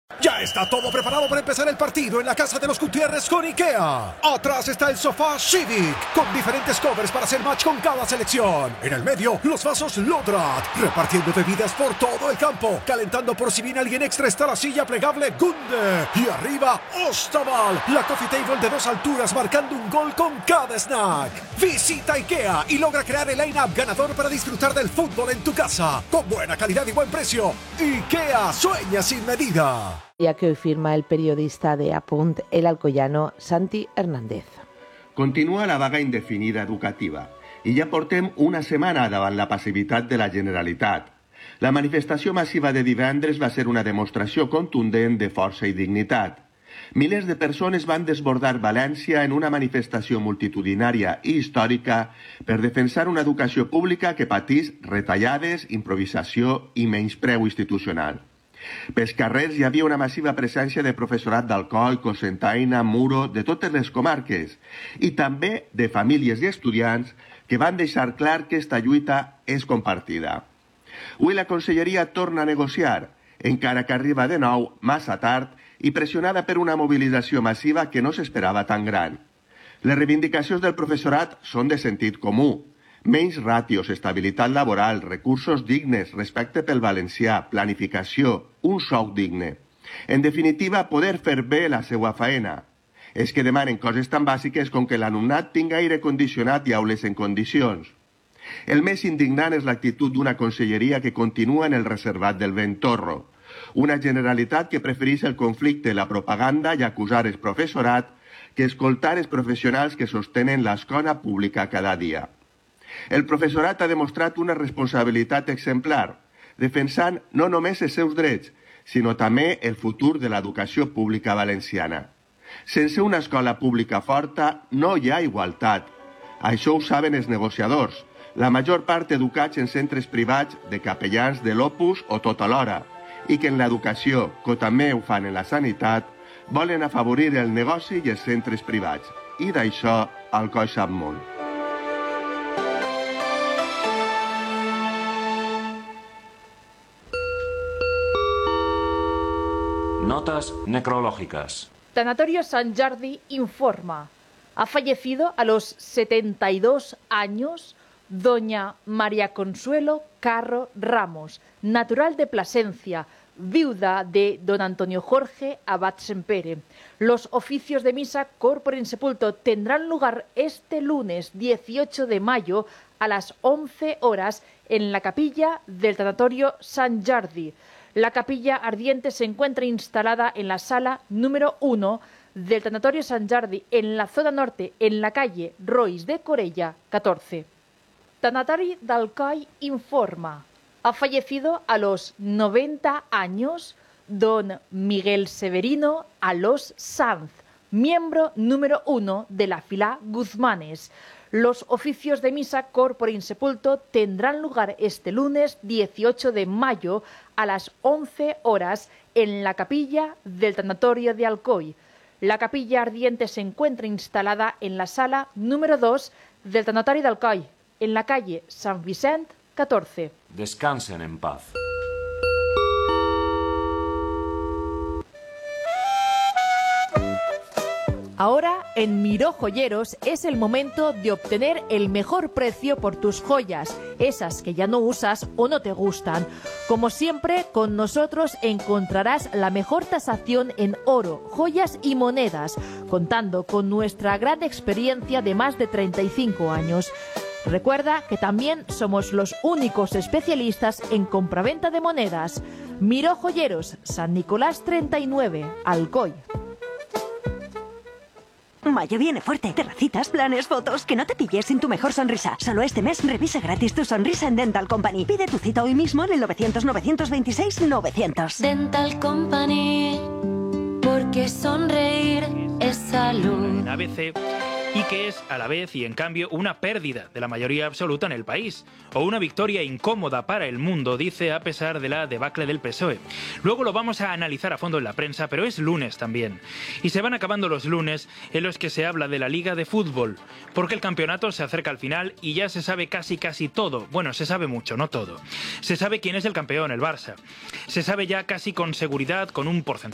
Ya está todo preparado para empezar el partido en la casa de los Gutiérrez con IKEA. Atrás está el sofá Civic, con diferentes covers para hacer match con cada selección. En el medio, los vasos Lodrat, repartiendo bebidas por todo el campo. Calentando por si viene alguien extra está la silla plegable Gunde. Y arriba, Ostaval, la coffee table de 2 alturas marcando un gol con cada snack. Visita IKEA y logra crear el line-up ganador para disfrutar del fútbol en tu casa. Con buena calidad y buen precio. IKEA sueña sin medida. Ya que hoy firma el periodista de Apunt, el alcoyano Santi Hernández. Continua la vaga indefinida educativa i ja portem una setmana davant la passivitat de la Generalitat. La manifestació massiva de divendres va ser una demostració contundent de força i dignitat. Milers de persones van desbordar València en una manifestació multitudinària i històrica per defensar una educació pública que patís retallades, improvisació i menyspreu institucional. Pels carrers hi havia una massiva presència de professorat d'Alcoi, Cocentaina, Muro, de totes les comarques, i també de famílies i estudiants que van deixar clar que esta lluita és compartida. Avui la Conselleria torna a negociar, encara que arriba de nou massa tard i pressionada per una mobilització massiva que no s'esperava tan gran. Les reivindicacions del professorat són de sentit comú. Menys ràtios, estabilitat laboral, recursos dignes, respecte pel valencià, planificació, un sou digne. En definitiva, poder fer bé la seva faena. És que demanen coses tan bàsiques com que l'alumnat tingui aire condicionat i aules en condicions. El més indignant és l'actitud d'una conselleria que continua en el reservat del ventorro. Una Generalitat que prefereix el conflicte, la propaganda i acusar el professorat que escoltar els professionals que sostenen l'escola pública cada dia. El professorat ha demostrat una responsabilitat exemplar, defensant no només els seus drets, sinó també el futur de l'educació pública valenciana. Sense una escola pública forta no hi ha igualtat. Això ho saben els negociadors, la major part educats en centres privats de capellans de l'Opus o tot alhora, i que en l'educació, que també ho fan en la sanitat, volen afavorir el negoci i els centres privats. I d'això Alcoi sap molt. Notas necrológicas. Tanatorio Sant Jordi informa. Ha fallecido a los 72 años doña María Consuelo Carro Ramos, natural de Plasencia, viuda de don Antonio Jorge Abad Sempere. Los oficios de misa corpore insepulto tendrán lugar este lunes 18 de mayo a las 11 horas en la capilla del Tanatorio Sant Jordi. La capilla ardiente se encuentra instalada en la sala número 1 del Tanatorio Sant Jordi, en la zona norte, en la calle Rois de Corella, 14. Tanatori d'Alcoi informa. Ha fallecido a los 90 años don Miguel Severino Alós Sanz, miembro número 1 de la fila Guzmanes. Los oficios de misa corpore insepulto tendrán lugar este lunes 18 de mayo a las 11 horas en la capilla del Tanatorio de Alcoi. La capilla ardiente se encuentra instalada en la sala número 2 del Tanatori d'Alcoi, en la calle San Vicent, 14. Descansen en paz. Ahora, en Miró Joyeros es el momento de obtener el mejor precio por tus joyas, esas que ya no usas o no te gustan. Como siempre, con nosotros encontrarás la mejor tasación en oro, joyas y monedas, contando con nuestra gran experiencia de más de 35 años. Recuerda que también somos los únicos especialistas en compraventa de monedas. Miró Joyeros, San Nicolás 39, Alcoi. Mayo viene fuerte. Terracitas, planes, fotos. Que no te pilles sin tu mejor sonrisa. Solo este mes revisa gratis tu sonrisa en Dental Company. Pide tu cita hoy mismo en el 900-926-900. Dental Company, porque sonreír es salud. En ABC, y que es a la vez y en cambio una pérdida de la mayoría absoluta en el país, o una victoria incómoda para el mundo, dice, a pesar de la debacle del PSOE. Luego lo vamos a analizar a fondo en la prensa, pero es lunes también. Y se van acabando los lunes en los que se habla de la Liga de Fútbol, porque el campeonato se acerca al final y ya se sabe casi todo. Bueno, se sabe mucho, no todo. Se sabe quién es el campeón, el Barça. Se sabe ya casi con seguridad, con un porcentaje